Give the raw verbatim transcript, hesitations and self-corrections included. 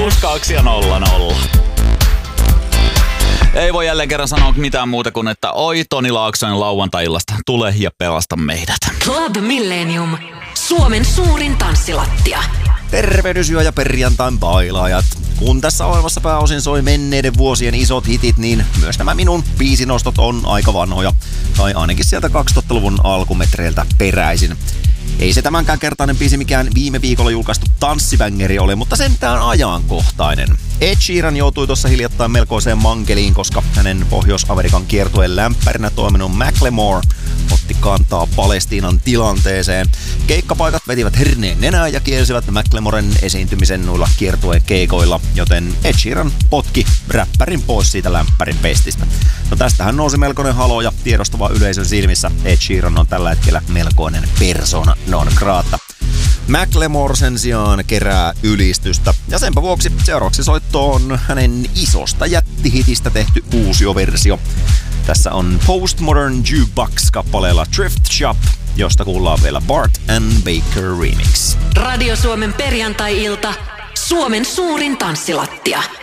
kuusi kaksi ja nolla nolla. Ei voi jälleen kerran sanoa mitään muuta kuin, että oi Toni Laaksonen lauantai-illasta, tule ja pelasta meidät. Club Millennium, Suomen suurin tanssilattia. Tervehdysyö ja perjantain bailaajat. Kun tässä ohjelmassa pääosin soi menneiden vuosien isot hitit, niin myös nämä minun biisinostot on aika vanhoja. Tai ainakin sieltä kaksituhattaluvun alkumetreiltä peräisin. Ei se tämänkään kertainen biisi mikään viime viikolla julkaistu tanssibängeri ole, mutta sentään ajankohtainen. Ed Sheeran joutui tuossa hiljattain melkoiseen mankeliin, koska hänen Pohjois-Amerikan kiertueen lämpärinä toiminut Macklemore otti kantaa Palestiinan tilanteeseen. Keikkapaikat vetivät herneen nenää ja kielsivät Macklemoren esiintymisen noilla kiertueen keikoilla, joten Ed Sheeran potki räppärin pois siitä lämpärin pestistä. No tästähän nousi melkoinen halo ja tiedostava yleisön silmissä Ed Sheeran on tällä hetkellä melkoinen persona non grata. Macklemore sen sijaan kerää ylistystä ja senpä vuoksi seuraavaksi soittoon hänen isosta jättihitistä tehty uusioversio. Tässä on Postmodern Jukebox-kappaleella Thrift Shop, josta kuullaan vielä Bart and Baker remix. Radio Suomen perjantai-ilta, Suomen suurin tanssilattia.